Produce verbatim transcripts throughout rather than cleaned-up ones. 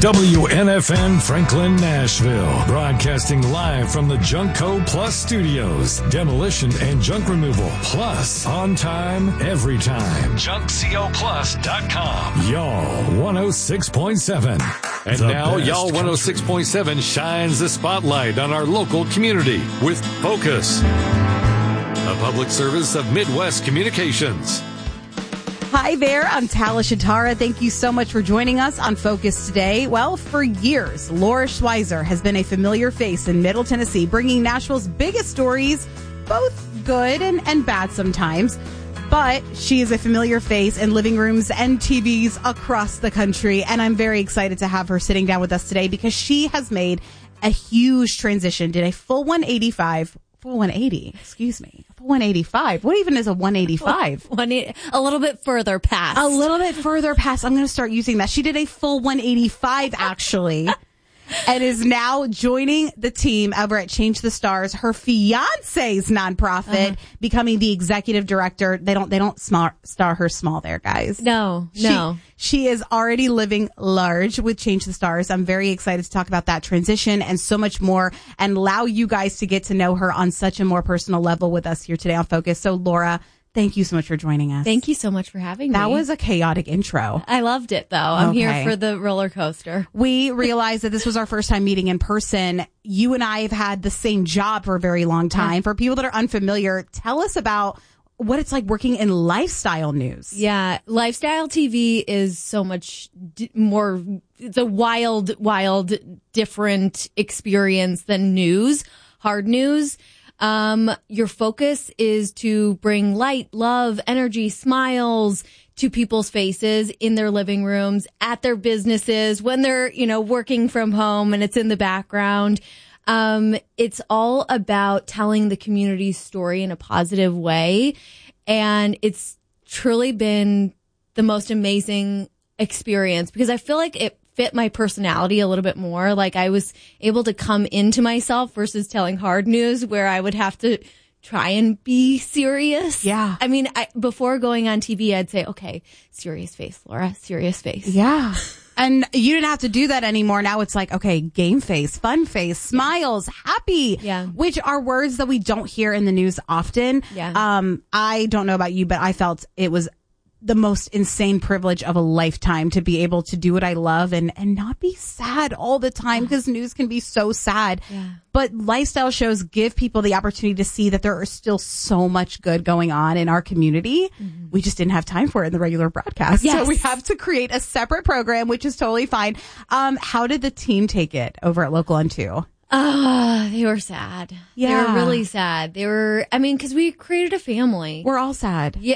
W N F N Franklin, Nashville. Broadcasting live from the Junkco Plus studios. Demolition and junk removal. Plus, on time, every time. junk co plus dot com. Y'all one oh six point seven. And The now, best Y'all one oh six point seven shines the spotlight on our local community with Focus, a public service of Midwest Communications. Hi there, I'm Talish Atara. Thank you so much for joining us on Focus today. Well, for years, Laura Schweizer has been a familiar face in Middle Tennessee, bringing Nashville's biggest stories, both good and, and bad sometimes. But she is a familiar face in living rooms and T Vs across the country. And I'm very excited to have her sitting down with us today because she has made a huge transition, did a full one eighty-five, full one eighty, excuse me, full one eighty-five. What even is a one eighty-five? One, a little bit further past. A little bit further past. I'm going to start using that. She did a full one eighty-five, actually. And is now joining the team over at Change the Stars, her fiance's nonprofit, uh-huh. becoming the executive director. They don't, they don't smar, star her small there, guys. No, no. She, she is already living large with Change the Stars. I'm very excited to talk about that transition and so much more and allow you guys to get to know her on such a more personal level with us here today on Focus. So Laura, thank you so much for joining us. Thank you so much for having me. That was a chaotic intro. I loved it, though. I'm Okay. here for the roller coaster. We realized that this was our first time meeting in person. You and I have had the same job for a very long time. Yeah. For people that are unfamiliar, tell us about what it's like working in lifestyle news. Yeah, lifestyle T V is so much d- more, it's a wild, wild, different experience than news, hard news. Um, your focus is to bring light, love, energy, smiles to people's faces in their living rooms, at their businesses, when they're, you know, working from home and it's in the background. Um, it's all about telling the community's story in a positive way. And it's truly been the most amazing experience because I feel like it fit my personality a little bit more. Like I was able to come into myself versus telling hard news where I would have to try and be serious. Yeah. I mean, I, before going on T V, I'd say, okay, serious face, Laura, serious face. Yeah. And you didn't have to do that anymore. Now it's like, okay, game face, fun face, smiles, happy. Yeah. Which are words that we don't hear in the news often. Yeah. Um, I don't know about you, but I felt it was the most insane privilege of a lifetime to be able to do what I love and, and not be sad all the time because news can be so sad. Yeah. But lifestyle shows give people the opportunity to see that there is still so much good going on in our community. Mm-hmm. We just didn't have time for it in the regular broadcast. Yes. So we have to create a separate program, which is totally fine. Um, how did the team take it over at Local on two? Ah, they were sad. Yeah. They were really sad. They were, I mean, because we created a family. We're all sad. Yeah.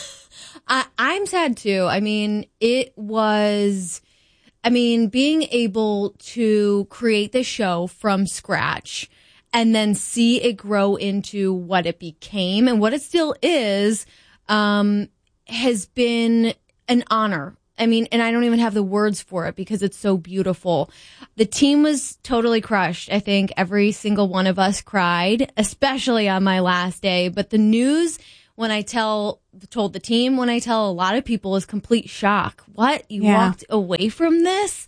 I, I'm sad too. I mean, it was, I mean, being able to create the show from scratch and then see it grow into what it became and what it still is, um, has been an honor. I mean, and I don't even have the words for it because it's so beautiful. The team was totally crushed. I think every single one of us cried, especially on my last day. But the news, when I tell, told the team, when I tell a lot of people, is complete shock. What? You Yeah. walked away from this?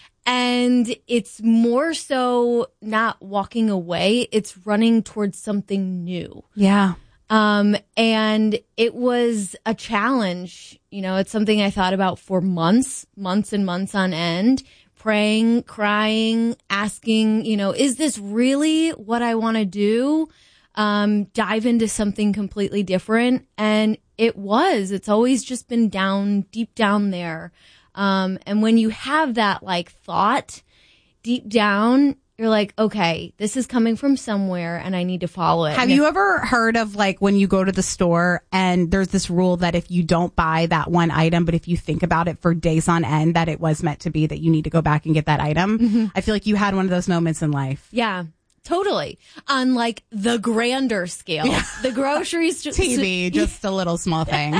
And it's more so not walking away. It's running towards something new. Yeah. Um, and it was a challenge. You know, it's something I thought about for months, months and months on end, praying, crying, asking, you know, is this really what I want to do? Um, dive into something completely different. And it was, it's always just been down, deep down there. Um, and when you have that like thought deep down, you're like, okay, this is coming from somewhere and I need to follow it. Have you ever heard of like when you go to the store and there's this rule that if you don't buy that one item, but if you think about it for days on end, that it was meant to be that you need to go back and get that item? Mm-hmm. I feel like you had one of those moments in life. Yeah. Totally. On like the grander scale, yeah. The groceries, T V, just a little small thing.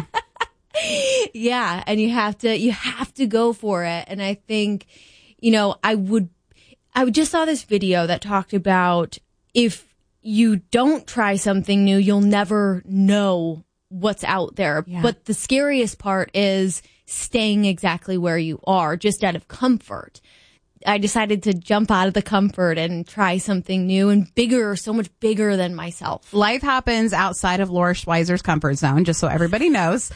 Yeah. And you have to, you have to go for it. And I think, you know, I would, I just saw this video that talked about if you don't try something new, you'll never know what's out there. Yeah. But the scariest part is staying exactly where you are, just out of comfort. I decided to jump out of the comfort and try something new and bigger, so much bigger than myself. Life happens outside of Laura Schweizer's comfort zone, just so everybody knows.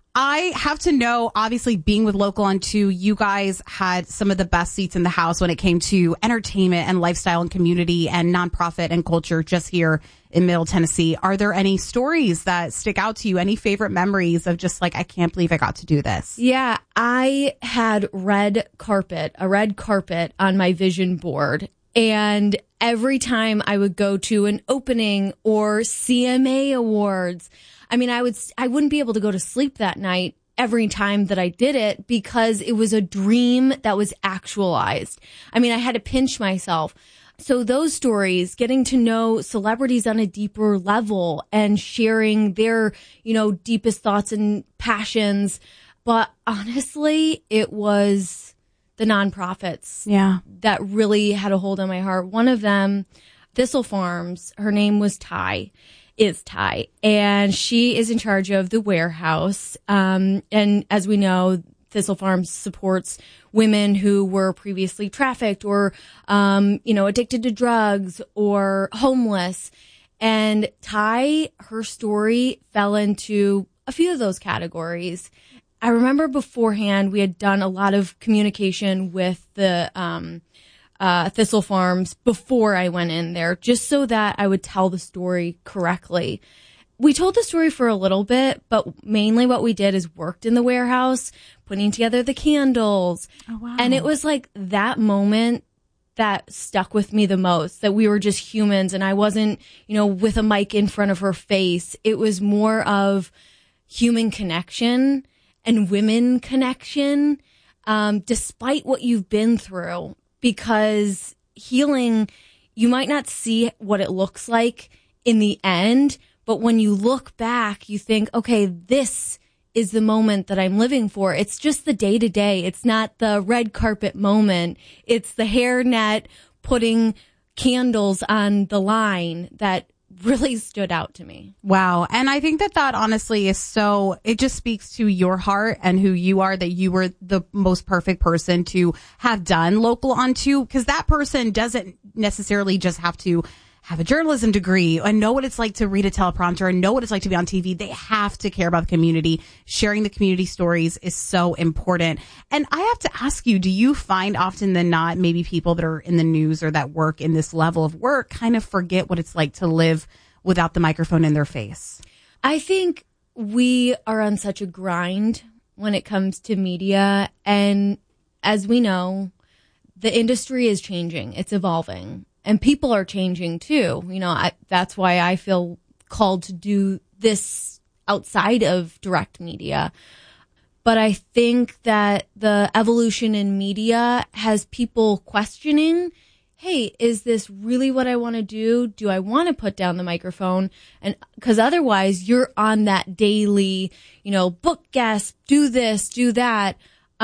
I have to know, obviously, being with Local on two, you guys had some of the best seats in the house when it came to entertainment and lifestyle and community and nonprofit and culture just here in Middle Tennessee. Are there any stories that stick out to you? Any favorite memories of just like, I can't believe I got to do this? Yeah, I had red carpet, a red carpet on my vision board. And every time I would go to an opening or C M A awards, I mean, I would, I wouldn't be able to go to sleep that night every time that I did it because it was a dream that was actualized. I mean, I had to pinch myself. So those stories, getting to know celebrities on a deeper level and sharing their, you know, deepest thoughts and passions. But honestly, it was the nonprofits yeah. that really had a hold on my heart. One of them, Thistle Farms, her name was Ty. is Ty, and she is in charge of the warehouse. Um, and as we know, Thistle Farms supports women who were previously trafficked or, um, you know, addicted to drugs or homeless. And Ty, her story fell into a few of those categories. I remember beforehand, we had done a lot of communication with the, um, Uh, Thistle Farms before I went in there, just so that I would tell the story correctly. We told the story for a little bit, but mainly what we did is worked in the warehouse, putting together the candles. Oh, wow. And it was like that moment that stuck with me the most, that we were just humans and I wasn't, you know, with a mic in front of her face. It was more of human connection and women connection, um, despite what you've been through. Because healing, you might not see what it looks like in the end, but when you look back, you think, okay, this is the moment that I'm living for. It's just the day to day. It's not the red carpet moment. It's the hairnet putting candles on the line that really stood out to me. Wow. And I think that that honestly is so, it just speaks to your heart and who you are, that you were the most perfect person to have done Local on two, because that person doesn't necessarily just have to have a journalism degree and know what it's like to read a teleprompter and know what it's like to be on T V. They have to care about the community. Sharing the community stories is so important. And I have to ask you, do you find often than not, maybe people that are in the news or that work in this level of work kind of forget what it's like to live without the microphone in their face? I think we are on such a grind when it comes to media. And as we know, the industry is changing. It's evolving. And people are changing too. You know, I, that's why I feel called to do this outside of direct media. But I think that the evolution in media has people questioning, hey, is this really what I want to do? Do I want to put down the microphone? And because otherwise you're on that daily, you know, book guests, do this, do that.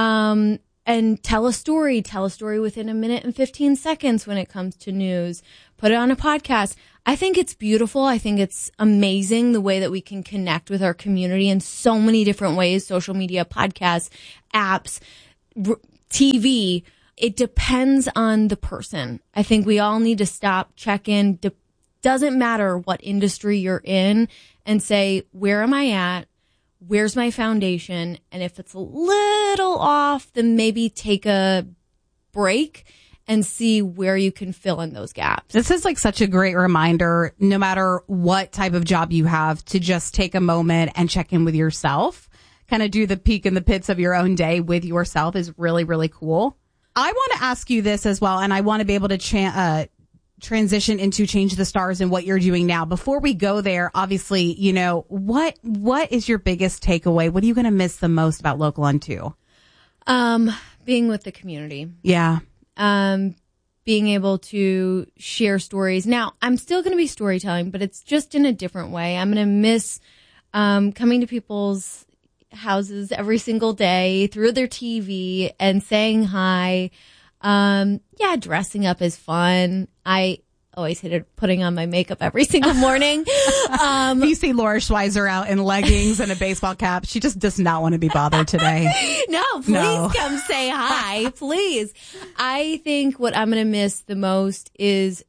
Um, And tell a story, tell a story within a minute and fifteen seconds when it comes to news. Put it on a podcast. I think it's beautiful. I think it's amazing the way that we can connect with our community in so many different ways. Social media, podcasts, apps, r- T V. It depends on the person. I think we all need to stop, check in. De- doesn't matter what industry you're in, and say, where am I at? Where's my foundation? And if it's a little off, then maybe take a break and see where you can fill in those gaps. This is like such a great reminder, no matter what type of job you have, to just take a moment and check in with yourself. Kind of do the peak and the pits of your own day with yourself is really, really cool. I want to ask you this as well, and I want to be able to cha- uh, transition into Change the Stars and what you're doing now. Before we go there, obviously, you know, what what is your biggest takeaway? What are you going to miss the most about Local on two? Um, being with the community. Yeah. Um, being able to share stories. Now, I'm still going to be storytelling, but it's just in a different way. I'm going to miss um, coming to people's houses every single day through their T V and saying hi. Um, yeah, dressing up is fun. I always hated putting on my makeup every single morning. Um, you see Laura Schweizer out in leggings and a baseball cap. She just does not want to be bothered today. No, please No. come say hi, please. I think what I'm going to miss the most is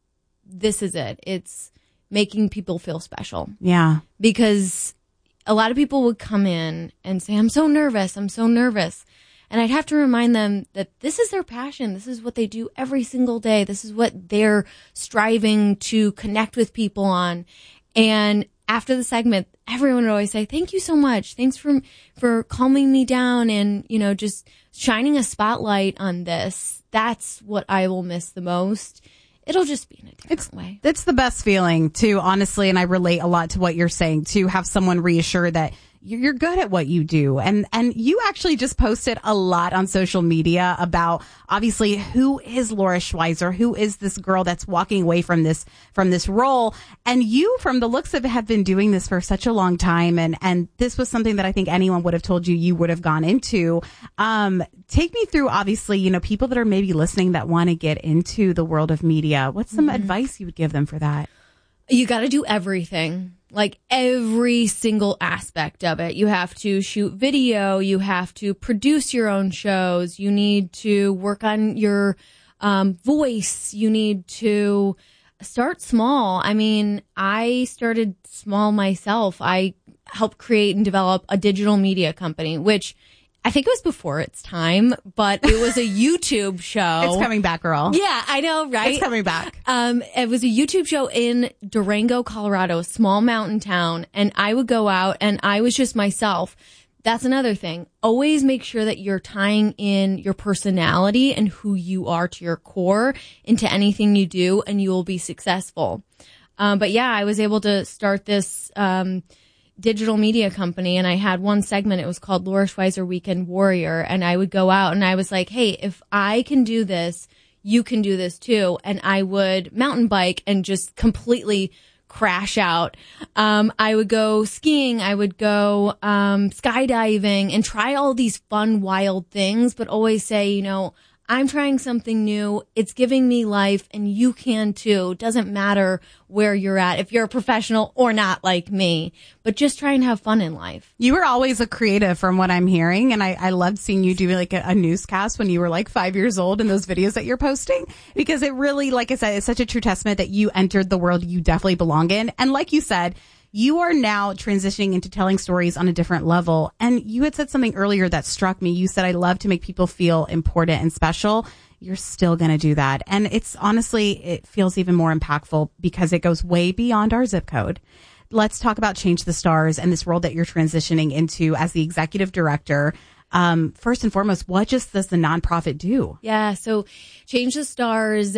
this is it. It's making people feel special. Yeah. Because a lot of people would come in and say, I'm so nervous. I'm so nervous. And I'd have to remind them that this is their passion. This is what they do every single day. This is what they're striving to connect with people on. And after the segment, everyone would always say, thank you so much. Thanks for, for calming me down and, you know, just shining a spotlight on this. That's what I will miss the most. It'll just be in a different It's, way. it's the best feeling too, honestly. And I relate a lot to what you're saying, to have someone reassure that you're good at what you do. And, and you actually just posted a lot on social media about obviously who is Laura Schweizer? Who is this girl that's walking away from this, from this role? And you, from the looks of it, have been doing this for such a long time. And, and this was something that I think anyone would have told you you would have gone into. Um, take me through, obviously, you know, people that are maybe listening that want to get into the world of media. What's some mm-hmm. advice you would give them for that? You got to do everything, like every single aspect of it. You have to shoot video. You have to produce your own shows. You need to work on your um, voice. You need to start small. I mean, I started small myself. I helped create and develop a digital media company, which I think it was before its time, but it was a YouTube show. It's coming back, girl. Yeah, I know, right? It's coming back. Um, it was a YouTube show in Durango, Colorado, a small mountain town. And I would go out and I was just myself. That's another thing. Always make sure that you're tying in your personality and who you are to your core into anything you do, and you will be successful. Um, but yeah, I was able to start this, um, digital media company, and I had one segment. It was called Laura Schweizer Weekend Warrior, and I would go out and I was like, hey, if I can do this, you can do this too. And I would mountain bike and just completely crash out. Um, I would go skiing. I would go um, skydiving and try all these fun, wild things, but always say, you know, I'm trying something new. It's giving me life, and you can too. It doesn't matter where you're at, if you're a professional or not like me, but just try and have fun in life. You were always a creative from what I'm hearing. And I, I loved seeing you do like a, a newscast when you were like five years old in those videos that you're posting, because it really, like I said, it's such a true testament that you entered the world you definitely belong in. And like you said, you are now transitioning into telling stories on a different level. And you had said something earlier that struck me. You said, I love to make people feel important and special. You're still going to do that. And it's honestly, it feels even more impactful because it goes way beyond our zip code. Let's talk about Change the Stars and this role that you're transitioning into as the executive director. Um, first and foremost, what just does the nonprofit do? Yeah, so Change the Stars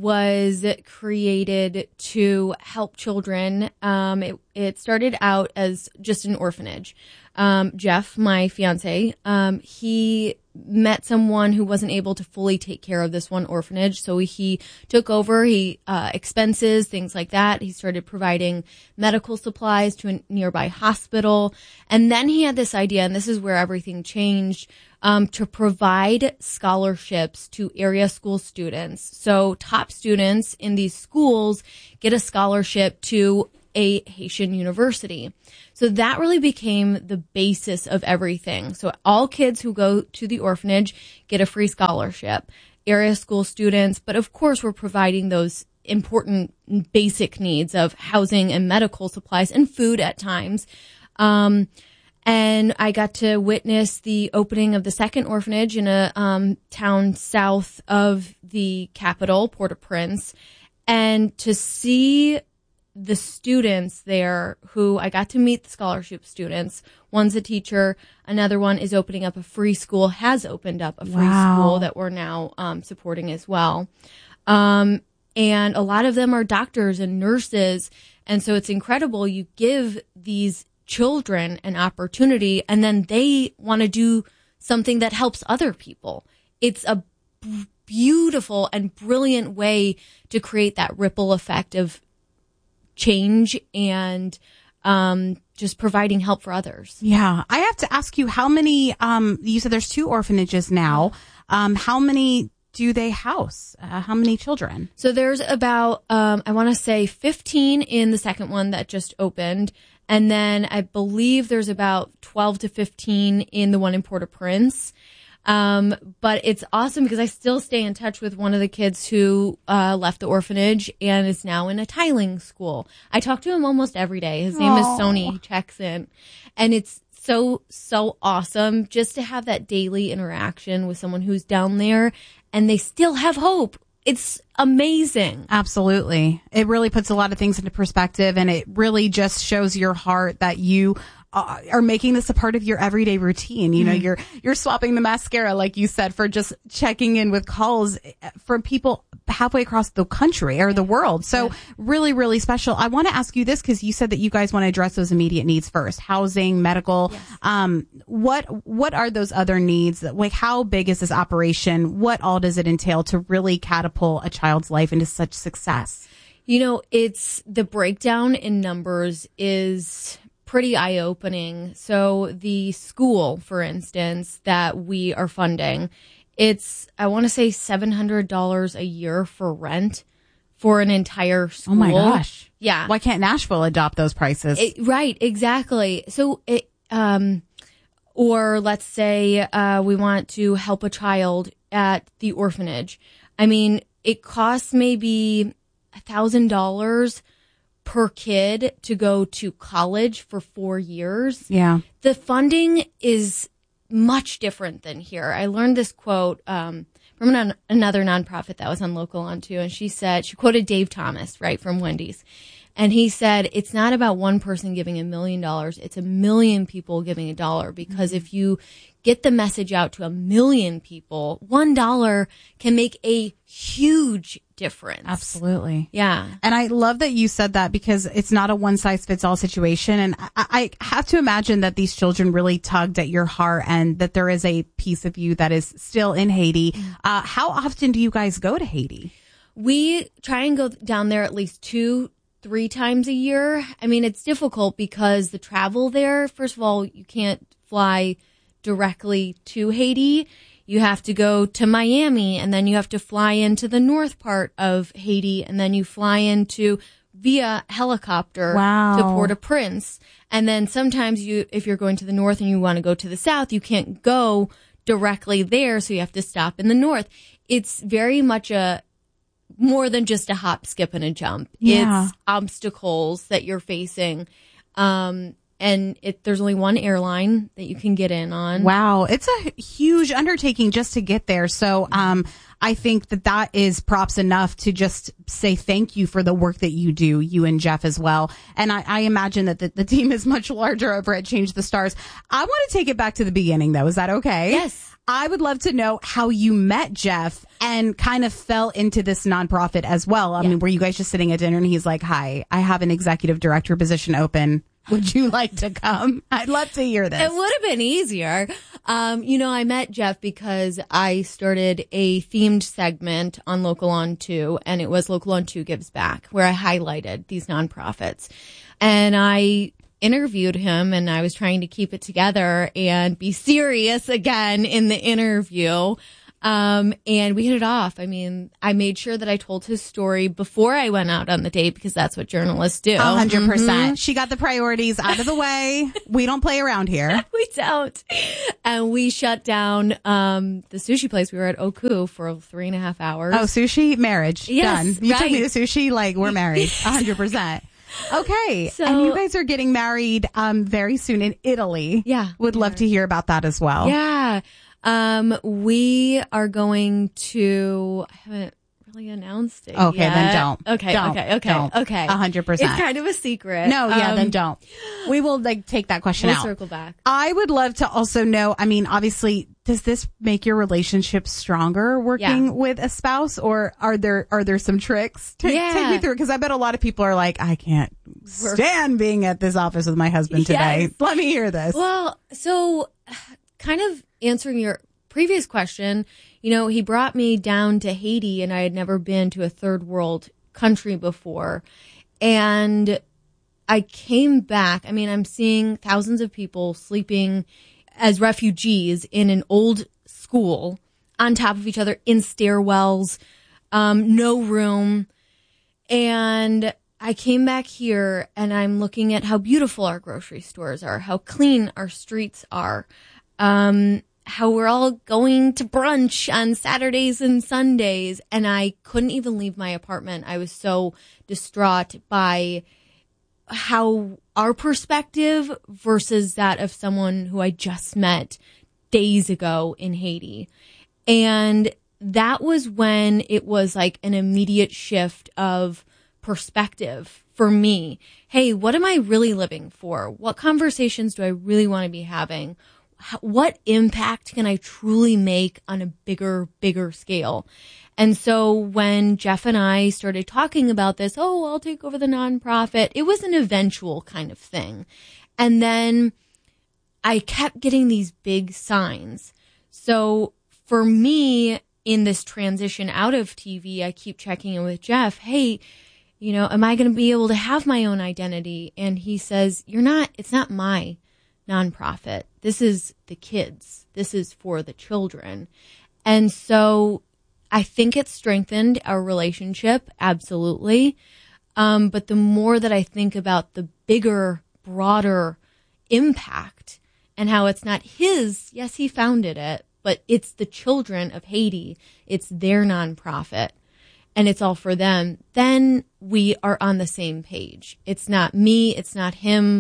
was created to help children. Um, it, it started out as just an orphanage. Um, Jeff, my fiance, um, he met someone who wasn't able to fully take care of this one orphanage. So he took over, he, uh, expenses, things like that. He started providing medical supplies to a nearby hospital. And then he had this idea, and this is where everything changed, um, to provide scholarships to area school students. So top students in these schools get a scholarship to a Haitian university. So that really became the basis of everything. So all kids who go to the orphanage get a free scholarship, area school students, but of course we're providing those important basic needs of housing and medical supplies and food at times. Um, and I got to witness the opening of the second orphanage in a um, town south of the capital, Port-au-Prince, and to see the students there who I got to meet the scholarship students. One's a teacher. Another one is opening up a free school, has opened up a free Wow. school that we're now um, supporting as well. Um, and a lot of them are doctors and nurses. And so it's incredible. You give these children an opportunity and then they want to do something that helps other people. It's a b- beautiful and brilliant way to create that ripple effect of change and um, just providing help for others. Yeah. I have to ask you how many, um, you said there's two orphanages now. Um, how many do they house? Uh, how many children? So there's about, um, I want to say fifteen in the second one that just opened. And then I believe there's about twelve to fifteen in the one in Port-au-Prince. Um, but it's awesome because I still stay in touch with one of the kids who uh, left the orphanage and is now in a tiling school. I talk to him almost every day. His name Aww. is Sony. He checks in. And it's so, so awesome just to have that daily interaction with someone who's down there and they still have hope. It's amazing. Absolutely. It really puts a lot of things into perspective, and it really just shows your heart that you uh, are making this a part of your everyday routine. You know, mm-hmm. you're you're swapping the mascara, like you said, for just checking in with calls from people halfway across the country or the world. So yeah. really, really special. I want to ask you this because you said that you guys want to address those immediate needs first: housing, medical. Yes. Um, what what are those other needs? Like, how big is this operation? What all does it entail to really catapult a child's life into such success? You know, it's the breakdown in numbers is pretty eye-opening. So the school, for instance, that we are funding, it's, I want to say seven hundred dollars a year for rent for an entire school. Oh my gosh. Yeah. Why can't Nashville adopt those prices? It, right, exactly. So it, um, or let's say, uh, we want to help a child at the orphanage. I mean, it costs maybe a thousand dollars per kid to go to college for four years. Yeah. The funding is much different than here. I learned this quote um, from an, another nonprofit that was on Local On too, and she said, she quoted Dave Thomas, right, from Wendy's. And he said, it's not about one person giving a million dollars. It's a million people giving a dollar, because mm-hmm. if you get the message out to a million people, one dollar can make a huge difference. Absolutely. Yeah. And I love that you said that, because it's not a one size fits all situation. And I, I have to imagine that these children really tugged at your heart, and that there is a piece of you that is still in Haiti. Uh, how often do you guys go to Haiti? We try and go down there at least two three times a year. I mean, it's difficult because the travel there, first of all, you can't fly directly to Haiti. You have to go to Miami, and then you have to fly into the north part of Haiti, and then you fly into via helicopter wow. to Port-au-Prince. And then sometimes you, if you're going to the north and you want to go to the south, you can't go directly there, so you have to stop in the north. It's very much a more than just a hop, skip, and a jump. Yeah. It's obstacles that you're facing. Um, and it, there's only one airline that you can get in on. Wow. It's a huge undertaking just to get there. So, um, I think that that is props enough to just say thank you for the work that you do, you and Jeff as well. And I, I imagine that the, the team is much larger over at Change the Stars. I want to take it back to the beginning, though. Is that okay? Yes. I would love to know how you met Jeff and kind of fell into this nonprofit as well. I yeah. mean, were you guys just sitting at dinner and he's like, hi, I have an executive director position open. Would you like to come? I'd love to hear this. It would have been easier. Um, you know, I met Jeff because I started a themed segment on Local On two, and it was Local On two Gives Back, where I highlighted these nonprofits. And I interviewed him, and I was trying to keep it together and be serious again in the interview. Um, and we hit it off. I mean, I made sure that I told his story before I went out on the date, because that's what journalists do. A hundred percent. She got the priorities out of the way. We don't play around here. We don't. And we shut down, um, the sushi place. We were at Oku for three and a half hours. Oh, sushi, marriage. Yes, done. You right. took me to sushi, like, we're married. A hundred percent. Okay. So, and you guys are getting married, um, very soon in Italy. Yeah. Would love to hear about that as well. Yeah. Um, we are going to, I haven't really announced it Okay, yet. then don't. Okay, don't, okay, okay, don't. okay. A hundred percent. It's kind of a secret. No, yeah, um, then don't. We will, like, take that question we'll out. circle back. I would love to also know, I mean, obviously, does this make your relationship stronger working Yeah. with a spouse, or are there, are there some tricks? Take, Yeah. take me through, because I bet a lot of people are like, I can't stand being at this office with my husband today. Yes. Let me hear this. Well, so kind of answering your previous question, you know, he brought me down to Haiti, and I had never been to a third world country before. And I came back. I mean, I'm seeing thousands of people sleeping as refugees in an old school. on top of each other in stairwells, um, no room. And I came back here and I'm looking at how beautiful our grocery stores are, how clean our streets are, um, how we're all going to brunch on Saturdays and Sundays. And I couldn't even leave my apartment. I was so distraught by how our perspective versus that of someone who I just met days ago in Haiti. And that was when it was like an immediate shift of perspective for me. Hey, what am I really living for? What conversations do I really want to be having? What impact can I truly make on a bigger, bigger scale? And so when Jeff and I started talking about this, oh, I'll take over the nonprofit, it was an eventual kind of thing. And then I kept getting these big signs. So for me, in this transition out of T V, I keep checking in with Jeff. Hey, you know, am I going to be able to have my own identity? And he says, you're not, it's not my nonprofit. This is the kids. This is for the children. And so I think it's strengthened our relationship. Absolutely. Um, but the more that I think about the bigger, broader impact and how it's not his, yes, he founded it, but it's the children of Haiti. It's their nonprofit and it's all for them. Then we are on the same page. It's not me. It's not him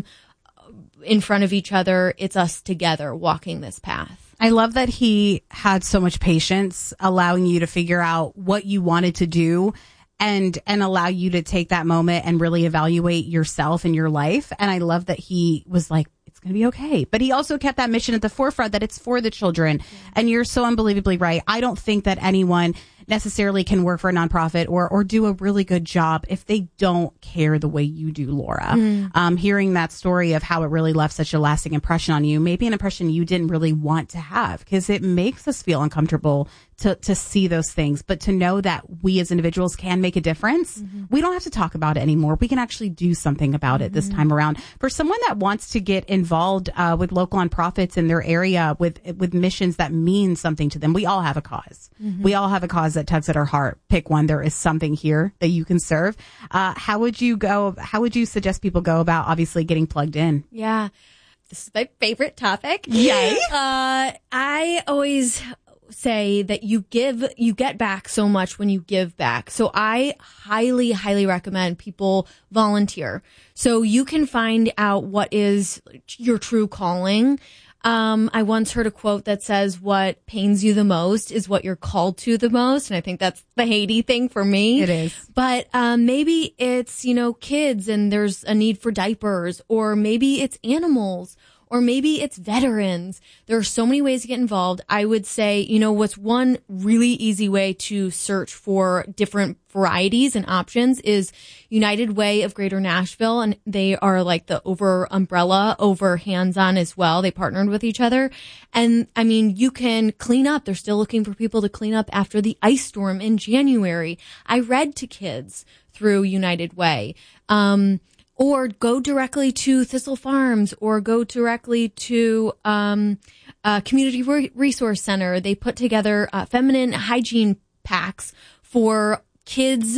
in front of each other. It's us together walking this path. I love that he had so much patience, allowing you to figure out what you wanted to do and, and allow you to take that moment and really evaluate yourself and your life. And I love that he was like, it's going to be okay. But he also kept that mission at the forefront that it's for the children. Yeah. And you're so unbelievably right. I don't think that anyone necessarily can work for a nonprofit or or do a really good job if they don't care the way you do, Laura. Mm. Um, hearing that story of how it really left such a lasting impression on you, maybe an impression you didn't really want to have, because it makes us feel uncomfortable to to see those things. But to know that we as individuals can make a difference, mm-hmm. we don't have to talk about it anymore. We can actually do something about it mm-hmm. this time around. For someone that wants to get involved uh, with local nonprofits in their area with with missions that mean something to them, we all have a cause. Mm-hmm. We all have a cause that tugs at our heart. Pick one. There is something here that you can serve. Uh, how would you go? How would you suggest people go about obviously getting plugged in? Yeah. This is my favorite topic. Yay. Uh, I always say that you give, you get back so much when you give back. So I highly, highly recommend people volunteer. So you can find out what is your true calling. Um, I once heard a quote that says, what pains you the most is what you're called to the most. And I think that's the Haiti thing for me. It is. But, um, maybe it's, you know, kids and there's a need for diapers, or maybe it's animals, or maybe it's veterans. There are so many ways to get involved. I would say, you know, what's one really easy way to search for different varieties and options is United Way of Greater Nashville. And they are like the over umbrella over Hands-On as well. They partnered with each other. And I mean, you can clean up. They're still looking for people to clean up after the ice storm in January. I read to kids through United Way. Um, Or go directly to Thistle Farms, or go directly to um, a community re- resource center. They put together uh, feminine hygiene packs for kids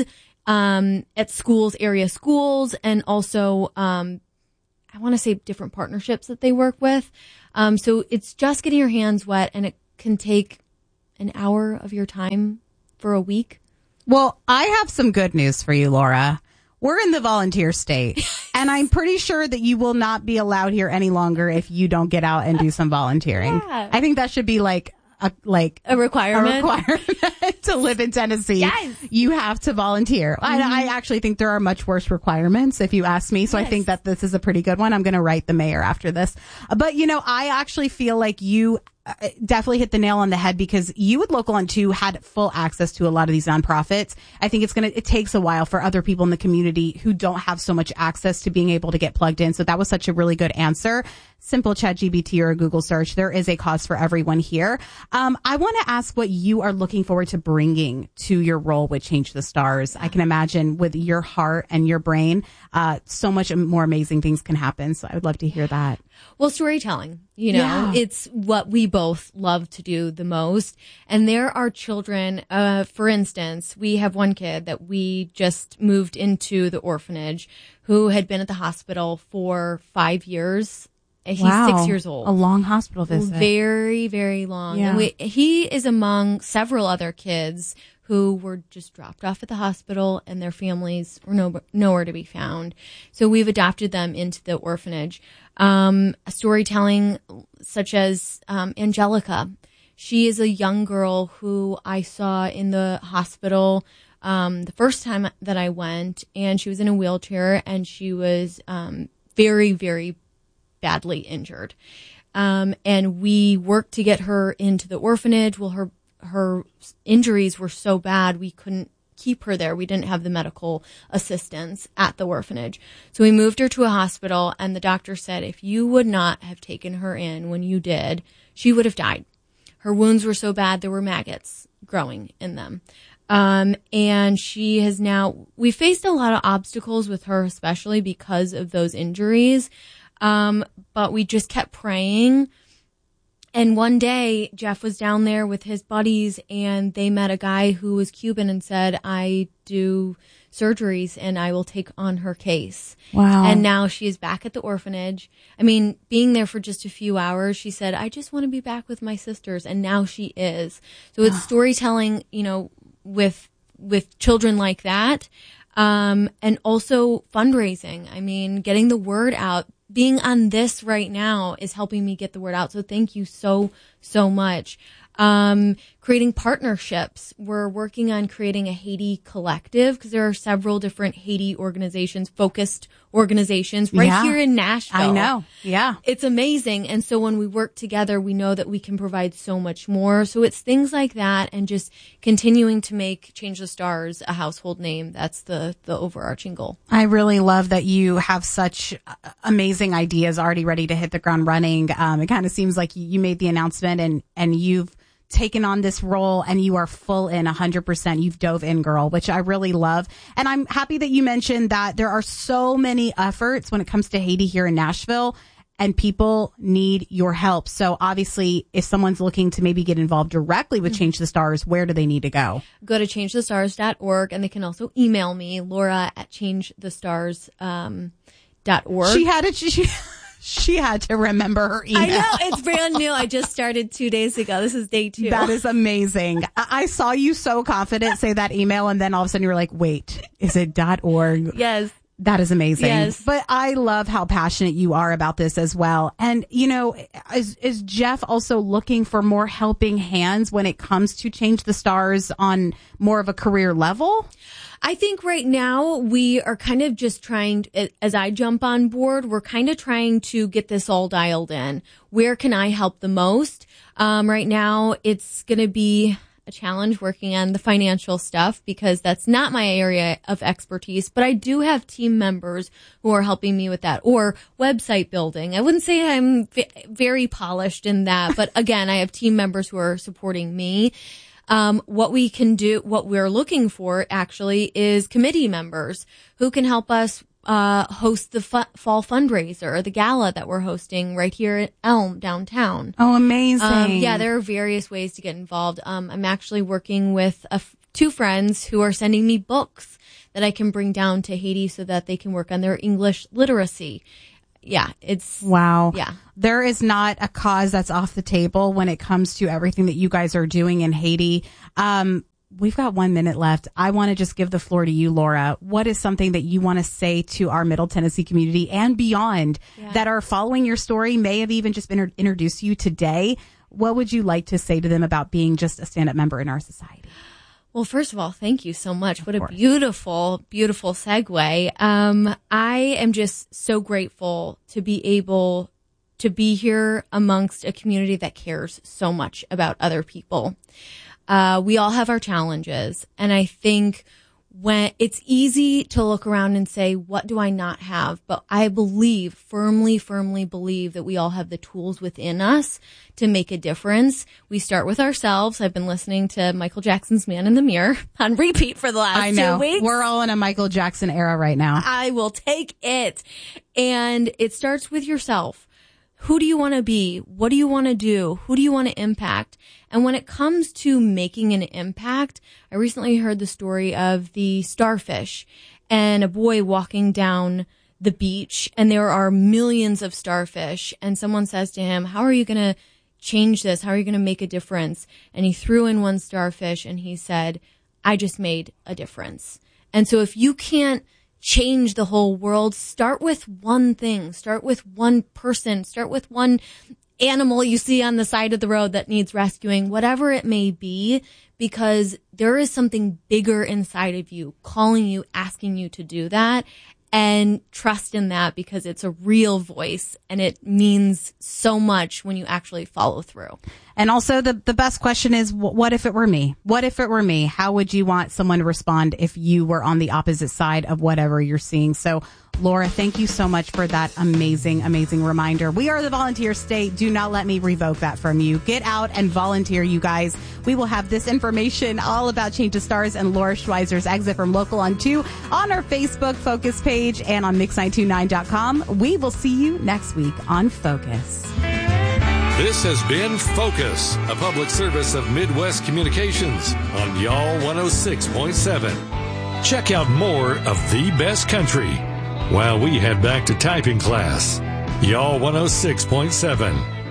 um, at schools, area schools, and also um, I want to say different partnerships that they work with. Um, so it's just getting your hands wet, and it can take an hour of your time for a week. Well, I have some good news for you, Laura. We're in the volunteer state, and I'm pretty sure that you will not be allowed here any longer if you don't get out and do some volunteering. Yeah. I think that should be like a like a requirement, a requirement to live in Tennessee. Yes. You have to volunteer. Mm-hmm. I, I actually think there are much worse requirements, if you ask me. So yes. I think that this is a pretty good one. I'm going to write the mayor after this. But, you know, I actually feel like you definitely hit the nail on the head, because you with Local On Two had full access to a lot of these nonprofits. I think it's going to, it takes a while for other people in the community who don't have so much access to being able to get plugged in. So that was such a really good answer. simple ChatGPT or a Google search. There is a cause for everyone here. Um, I want to ask what you are looking forward to bringing to your role with Change the Stars. I can imagine with your heart and your brain, uh, so much more amazing things can happen. So I would love to hear that. Well, storytelling, you know, Yeah. it's what we both love to do the most. And there are children, uh, for instance, we have one kid that we just moved into the orphanage who had been at the hospital for five years. He's Wow. six years old. A long hospital visit. Very, very long. Yeah. And we, he is among several other kids who were just dropped off at the hospital and their families were no, nowhere to be found. So we've adopted them into the orphanage. Um, storytelling such as um, Angelica. She is a young girl who I saw in the hospital um, the first time that I went, and she was in a wheelchair and she was um, very, very badly injured. Um, and we worked to get her into the orphanage. Well, her her injuries were so bad we couldn't keep her there. We didn't have the medical assistance at the orphanage. So we moved her to a hospital, and the doctor said, if you would not have taken her in when you did, she would have died. Her wounds were so bad, there were maggots growing in them. Um, and she has now, we faced a lot of obstacles with her, especially because of those injuries. Um, but we just kept praying. And one day, Jeff was down there with his buddies, and they met a guy who was Cuban and said, I do surgeries and I will take on her case. Wow. And now she is back at the orphanage. I mean, being there for just a few hours, she said, I just want to be back with my sisters. And now she is. So it's storytelling, you know, with with children like that. Um, and also fundraising. I mean, getting the word out. Being on this right now is helping me get the word out. So thank you so, so much. Um, creating partnerships. We're working on creating a Haiti collective because there are several different Haiti organizations, focused organizations right Yeah. here in Nashville. I know. Yeah. It's amazing. And so when we work together, we know that we can provide so much more. So it's things like that and just continuing to make Change the Stars a household name. That's the, the overarching goal. I really love that you have such uh, amazing ideas already ready to hit the ground running. Um, it kind of seems like you made the announcement and, and you've taken on this role and you are full in one hundred percent. You've dove in, girl, which I really love. And I'm happy that you mentioned that there are so many efforts when it comes to Haiti here in Nashville, and people need your help. So obviously, if someone's looking to maybe get involved directly with Change the Stars, where do they need to go? Go to change the stars dot org, and they can also email me, Laura at change the stars dot org. She had it. She, she had to remember her email. I know, it's brand new. I just started two days ago. This is day two. That is amazing. I, I saw you so confident say that email, and then all of a sudden you were like, wait, is it .org? Yes. That is amazing. Yes. But I love how passionate you are about this as well. And, you know, is, is Jeff also looking for more helping hands when it comes to Change the Stars on more of a career level? I think right now we are kind of just trying, as I jump on board, we're kind of trying to get this all dialed in. Where can I help the most? Um, right now it's going to be a challenge working on the financial stuff because that's not my area of expertise, but I do have team members who are helping me with that, or website building. I wouldn't say I'm v- very polished in that, but again, I have team members who are supporting me. Um, what we can do, what we're looking for actually is committee members who can help us uh, host the fu- fall fundraiser, the gala that we're hosting right here at Elm downtown. Oh, amazing. Um, yeah, there are various ways to get involved. Um, I'm actually working with a f- two friends who are sending me books that I can bring down to Haiti so that they can work on their English literacy. Yeah, it's... Wow. Yeah. There is not a cause that's off the table when it comes to everything that you guys are doing in Haiti. Um, we've got one minute left. I want to just give the floor to you, Laura. What is something that you want to say to our Middle Tennessee community and beyond Yeah. that are following your story, may have even just been introduced to you today? What would you like to say to them about being just a stand-up member in our society? Well, first of all, thank you so much. Of What a course. beautiful, beautiful segue. Um, I am just so grateful to be able to be here amongst a community that cares so much about other people. Uh, we all have our challenges, and I think when it's easy to look around and say, what do I not have? But I believe, firmly, firmly believe that we all have the tools within us to make a difference. We start with ourselves. I've been listening to Michael Jackson's Man in the Mirror on repeat for the last I know. two weeks. We're all in a Michael Jackson era right now. I will take it. And it starts with yourself. Who do you want to be? What do you want to do? Who do you want to impact? And when it comes to making an impact, I recently heard the story of the starfish and a boy walking down the beach, and there are millions of starfish. And someone says to him, how are you going to change this? How are you going to make a difference? And he threw in one starfish and he said, I just made a difference. And so if you can't change the whole world, start with one thing, start with one person, start with one animal you see on the side of the road that needs rescuing, whatever it may be, because there is something bigger inside of you calling you, asking you to do that. And trust in that, because it's a real voice and it means so much when you actually follow through. And also the, the best question is, what if it were me? What if it were me? How would you want someone to respond if you were on the opposite side of whatever you're seeing? So, Laura, thank you so much for that amazing, amazing reminder. We are the Volunteer State. Do not let me revoke that from you. Get out and volunteer, you guys. We will have this information all about Change the Stars and Laura Schweizer's exit from Local on two on our Facebook Focus page and on mix nine two nine dot com. We will see you next week on Focus. This has been Focus, a public service of Midwest Communications on Y'all one oh six point seven. Check out more of the best country while we head back to typing class. Y'all one oh six point seven.